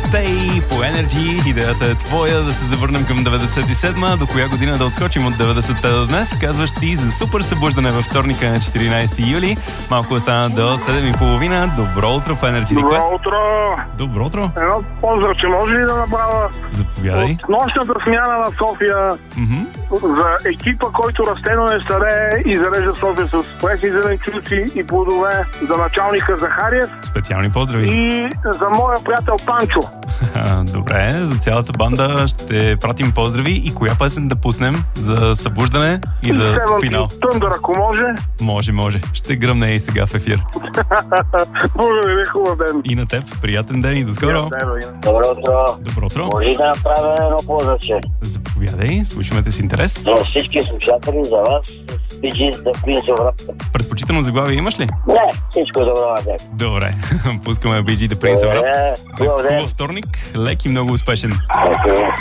Stay по Energy. Идеята е твоя да се завърнем към 97-ма. До коя година да отскочим от 90-та до днес? Казваш ти за супер събуждане във вторника на 14 юли. Малко остана до 7:30. Добро утро в Energy Request. Добро утро! Добро утро. Едно поздрав, че може ли да направя Заповядай. от нощната смяна на София за екипа, който растено не старее и зарежда София с пресни зеленчуци и плодове, за началника Захариев Специални поздрави. и за моя приятел Панчо. Добре, за цялата банда ще пратим поздрави. И коя песен да пуснем за събуждане и за финал? Тъндър, ако може. Може. Ще гръмне и сега в ефир. Благодаря, хубав ден. И на теб. Приятен ден и до скоро. Добро утро. Добро утро. Може да направя едно поздравче. Заповядай, слушаме те с интерес. За всички слушатели, за вас, Bee да Prince of Rap. Предпочитано заглавие имаш ли? Не, всичко е добро на теб. Добре, пускаме Bee Gees The Prince of Rap. За хубав вторник, лек и много успешен.